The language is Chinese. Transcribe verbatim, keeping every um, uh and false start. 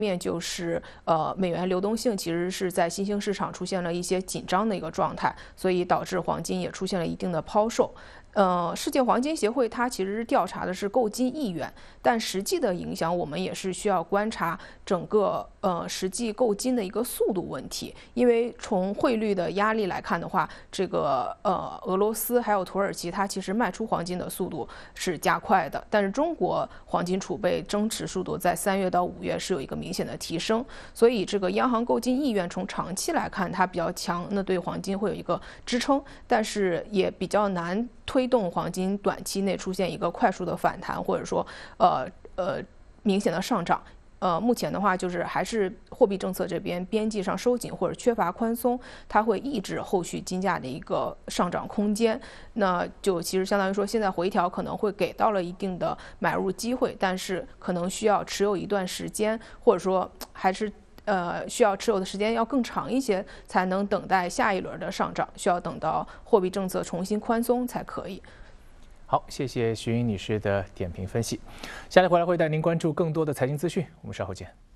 面就是呃，美元流动性其实是在新兴市场出现了一些紧张的一个状态，所以导致黄金也出现了一定的抛售。呃，世界黄金协会它其实调查的是购金意愿，但实际的影响我们也是需要观察整个呃实际购金的一个速度问题。因为从汇率的压力来看的话，这个呃俄罗斯还有土耳其它其实卖出黄金的速度是加快的，但是中国黄金储备增持速度在三月到五月是有一个明显的提升，所以这个央行购金意愿从长期来看它比较强，那对黄金会有一个支撑，但是也比较难推动黄金短期内出现一个快速的反弹，或者说呃呃明显的上涨。呃，目前的话就是还是货币政策这边边际上收紧或者缺乏宽松，它会抑制后续金价的一个上涨空间。那就其实相当于说，现在回调可能会给到了一定的买入机会，但是可能需要持有一段时间，或者说还是呃需要持有的时间要更长一些，才能等待下一轮的上涨，需要等到货币政策重新宽松才可以。 好，谢谢徐云女士的点评分析。下来回来会带您关注更多的财经资讯，我们稍后见。